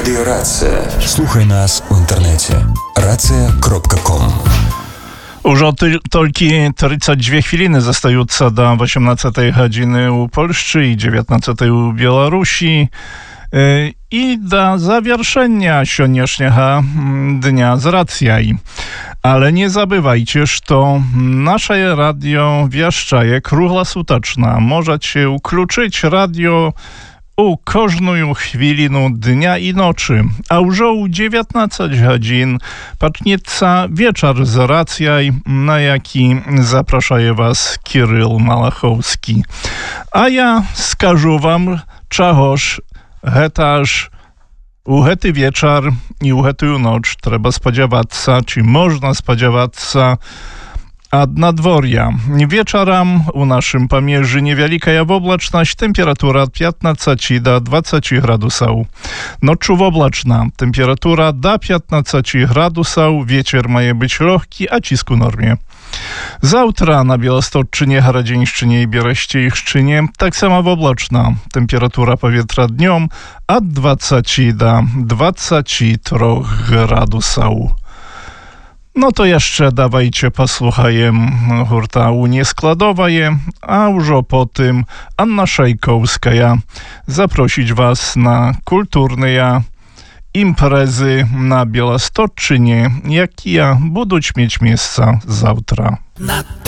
Радіо Рація. Слухай нас у інтернеті. Racja.com. Уже тільки 32 хвилини застаються до 18 години у Польщі і 19 у Білорусі. I do zawieszenia dzisiejszego dnia z racjaj. Ale nie zabywajcie, że to nasze radio wieszczaje kruglosuteczna. Możecie ukluczyć radio u każdą chwilę dnia i nocy. A już o 19 godzin pacznieca wieczór z racjaj, na jaki zapraszaje was Kiryl Malachowski. A ja skażu wam, czegoż hetaż u hety wieczór i u hety noc trzeba spodziewać się, czy można spodziewać się nadworja. Wieczorem u naszym pamierzy niewielka oblaczność, temperatura 15 do 20 gradusów. Noczu oblaczna, temperatura do 15 gradusów, wieczór ma być lekki, a cisku normie. Zawtra na Białostocczynie, Haradzińszczynie i Bieraściejszczynie tak samo oblaczna, temperatura powietrza dniom od 20 do 23 gradusów. No to jeszcze dawajcie posłuchajem hurta Unie Skladowaje, a już po tym Anna Szajkowska zaprosić was na kulturne imprezy na Białostocczynie, jakie będą mieć miejsce zawtra.